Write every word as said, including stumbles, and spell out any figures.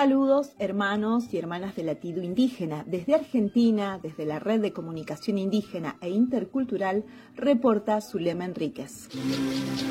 Saludos, hermanos y hermanas de latido indígena. Desde Argentina, desde la Red de Comunicación Indígena e Intercultural, reporta Zulema Enríquez.